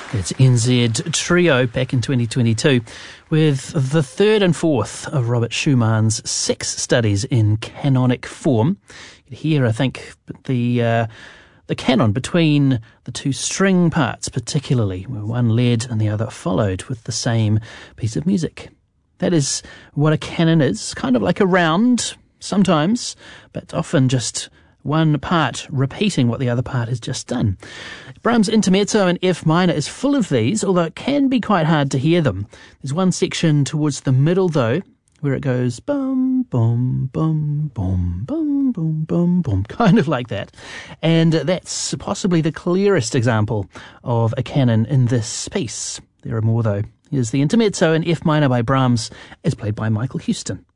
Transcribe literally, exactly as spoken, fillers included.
It's N Z Trio back in twenty twenty-two with the third and fourth of Robert Schumann's six studies in canonic form. You hear, I think, the uh, the canon between the two string parts particularly, where one led and the other followed with the same piece of music. That is what a canon is, kind of like a round sometimes, but often just one part repeating what the other part has just done. Brahms' Intermezzo in F minor is full of these, although it can be quite hard to hear them. There's one section towards the middle, though, where it goes bum, bum, bum, bum, bum, bum, bum, bum, kind of like that. And that's possibly the clearest example of a canon in this piece. There are more, though. Here's the Intermezzo in F minor by Brahms, as played by Michael Huston.